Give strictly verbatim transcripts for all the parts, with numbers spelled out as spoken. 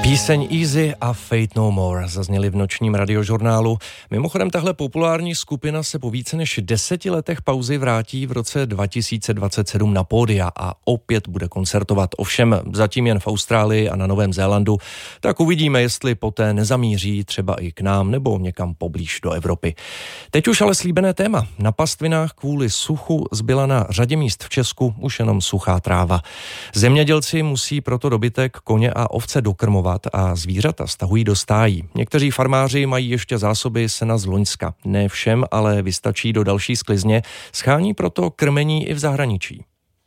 Píseň Easy a Fate No More zazněly v nočním radiožurnálu. Mimochodem, tahle populární skupina se po více než deseti letech pauzy vrátí v roce dva tisíce dvacet sedm na pódia a opět bude koncertovat. Ovšem zatím jen v Austrálii a na Novém Zélandu. Tak uvidíme, jestli poté nezamíří třeba i k nám nebo někam poblíž do Evropy. Teď už ale slíbené téma. Na pastvinách kvůli suchu zbyla na řadě míst v Česku už jenom suchá tráva. Zemědělci musí proto dobytek, koně a ovce dokrmovat a zvířata stahují do stájí. Někteří farmáři mají ještě zásoby sena z loňska. Ne všem, ale vystačí do další sklizně. Schání proto krmení i v zahraničí.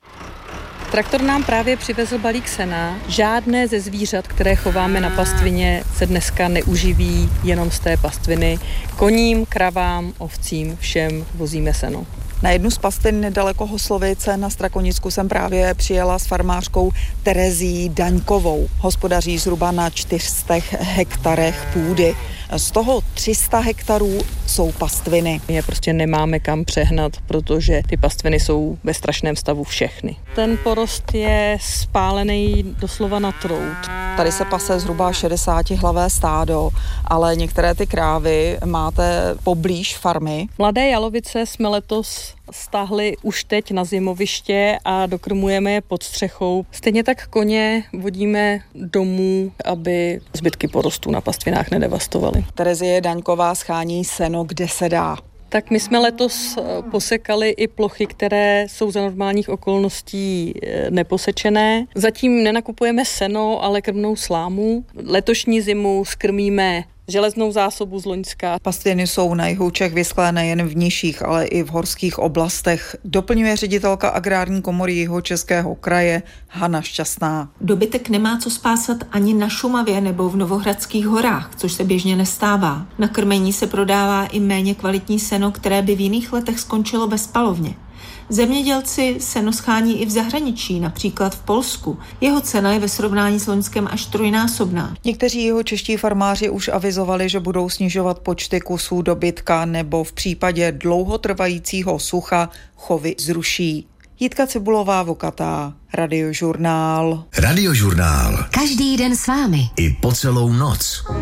Traktor nám právě přivezl balík sena. Žádné ze zvířat, které chováme na pastvině, se dneska neuživí jenom z té pastviny. Koním, kravám, ovcím, všem vozíme seno. Na jednu z pastvin nedaleko Hoslovice na Strakonicku jsem právě přijela s farmářkou Terezí Daňkovou. Hospodaří zhruba na čtyřstech hektarech půdy. Z toho tři sta hektarů jsou pastviny. My je prostě nemáme kam přehnat, protože ty pastviny jsou ve strašném stavu všechny. Ten porost je spálený doslova na trout. Tady se pase zhruba šedesátihlavé stádo, ale některé ty krávy máte poblíž farmy. Mladé jalovice jsme letos stáhli už teď na zimoviště a dokrmujeme je pod střechou. Stejně tak koně vodíme domů, aby zbytky porostů na pastvinách nedevastovaly. Terezie Daňková schání seno, kde se dá. Tak my jsme letos posekali i plochy, které jsou za normálních okolností neposečené. Zatím nenakupujeme seno, ale krmnou slámu. Letošní zimu skrmíme železnou zásobu z loňska. Pastviny jsou na jihu Čech vyschlé nejen v nižších, ale i v horských oblastech, doplňuje ředitelka Agrární komory Jihočeského kraje Hana Šťastná. Dobytek nemá co spásat ani na Šumavě nebo v Novohradských horách, což se běžně nestává. Na krmení se prodává i méně kvalitní seno, které by v jiných letech skončilo ve spalovně. Zemědělci seno schání i v zahraničí, například v Polsku. Jeho cena je ve srovnání s loňskem až trojnásobná. Někteří jihočeští farmáři už avizovali, že budou snižovat počty kusů dobytka nebo v případě dlouhotrvajícího sucha chovy zruší. Jitka Cibulová Vokatá, Radiožurnál. Radiožurnál. Každý den s vámi. I po celou noc.